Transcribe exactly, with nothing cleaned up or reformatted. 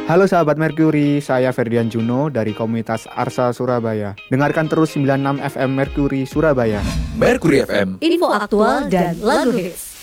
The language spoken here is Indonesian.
Halo sahabat Mercury, saya Ferdian Juno dari komunitas Arsa Surabaya. Dengarkan terus sembilan puluh enam F M Mercury Surabaya. Mercury F M, info aktual dan lagu hits.